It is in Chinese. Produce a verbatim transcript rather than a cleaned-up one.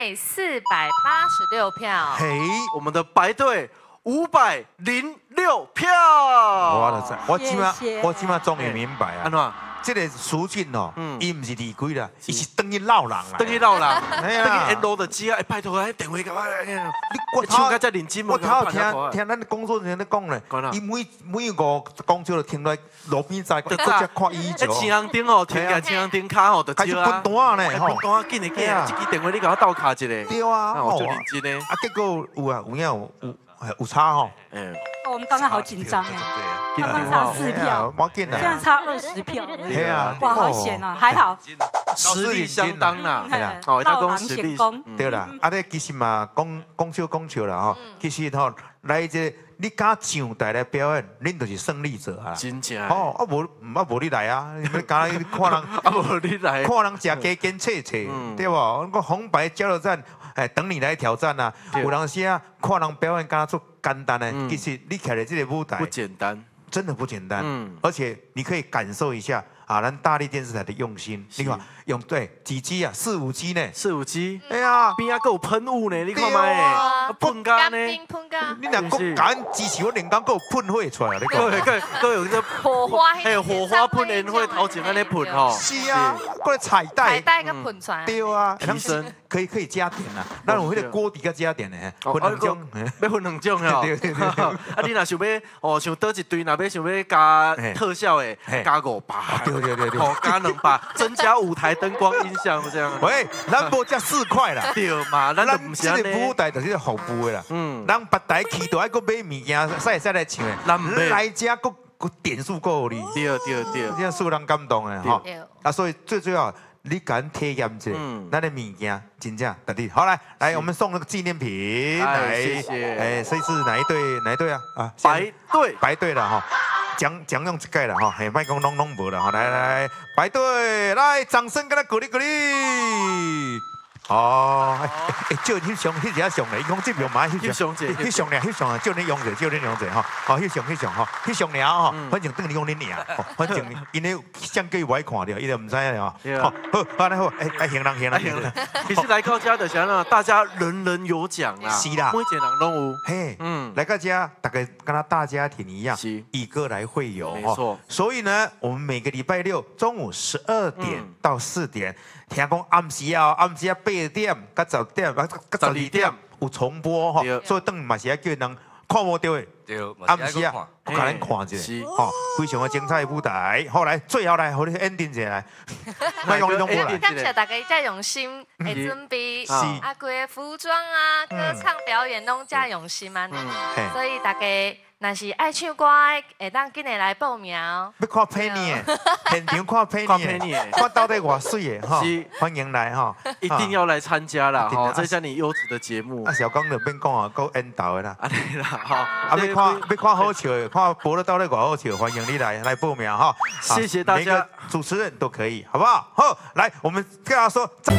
四百八十六票。 嘿，我们的白队五百零六票。 我就知，我起码我起码终于明白啊。 安怎？ 这个苏俊哦，伊唔是离开啦，伊是等于闹人啦。 等于闹人， 哎呀， 等于 N 楼的机啊！拜托，哎，电话给我。 我唱个在领金我头听听咱工作人员咧讲咧，伊每每五公尺就停在路边在，搁只看伊就。 青红灯哦，停在青红灯卡哦，就开始分单咧， 分单紧的紧啊！这支电话你给我倒卡一下。 对啊， 我就认真咧。 啊，结果有啊，有影有有有差吼。 嗯。我们刚刚好紧张哎，刚刚差四票，现在差二十票而已。哇，好险啊，还好。 实力相当啦， 哦，他讲实力。 对啦，啊，咧其实嘛，讲讲笑讲笑啦吼，其实吼来这你敢上台来表演，恁就是胜利者啊。 真正。 哦，啊无啊无你来啊，你敢看人啊无你来， 看人食加减切切，对不？我红白交流战，哎，等你来挑战啊。有人时啊，看人表演敢做简单的，其实你徛在这个舞台不简单， 真的不简单。嗯，而且你可以感受一下。啊，咱大力电视台的用心，你看用对几 G 啊，四五 G 呢？ 四五 G， 哎呀， 边啊还有喷雾呢，你看嘛诶，喷干呢？ 喷干， 你若讲敢支持我连刚还有喷火出来，你讲， 对对，都有这火花， 还有火花喷烟火头前安尼喷吼。 是啊，过来彩带， 彩带个喷出来。 对啊， 提升可以可以加点啊，咱有迄个锅底个加点呢，分两种， 要分两种哦。对对对。啊，你若想要哦，想倒一堆，若要想要加特效诶，加五百。 对对对对。 哦，加两百，增加舞台灯光音响这样。 喂，咱无加四块啦。 对嘛，咱唔是这个舞台就是服务的啦。嗯。咱别台去都爱搁买物件，使使来唱的。咱唔来遮搁搁点数够你。 对对对。 这样使人感动的哈。啊，所以最最好你敢体验一下，咱的物件真正特地。好来来，我们送那个纪念品来。 谢谢。 哎，这是哪一队？哪一队啊？啊， 白队。 白队了哈。奖奖用一届了哈，嘿，卖讲拢拢无了哈，来来排队来，掌声给他鼓励鼓励。哦，哎哎，就翕相，翕一下相嘞，伊讲这边嘛翕相， 翕相俩，翕相啊，就你用者，就你用者哈，好翕相翕相哈，翕相俩哈，反正等你用你俩，反正因为相机我爱看到，伊就唔知啊，好，好，好来好，哎哎，行人行人行人， 其实来到家的想让大家人人有奖啦， 是啦， 每一个人都有， 嘿，嗯，来到家大概跟他大家庭一样，以歌来会友， 没错， 所以呢，我们每个礼拜六中午十二点到四点。听讲暗时啊，暗时啊八点、到十点、啊、到十二点有重播吼，所以等嘛是要叫人看无到的。 对， 暗时啊，我甲咱看一下，吼，非常的精彩的舞台。好来，最后来，互你 ending 一下来， 卖讲拢过来。感谢大家遮用心的准备，啊，规个服装啊、歌唱表演拢遮用心啊，所以大家。若是爱唱歌，会当紧的来报名哦。 要看配你的，现场看配你的，看到底偌水的哈，欢迎来哈， 一定要来参加啦哈，这是你优质的节目。 啊，小刚就免讲啊，够引导的啦。 安尼啦哈， 啊，要看要看好笑的，看播了到底偌好笑，欢迎你来来报名哈。 谢谢大家， 主持人都可以，好不好？好，来，我们跟大家说。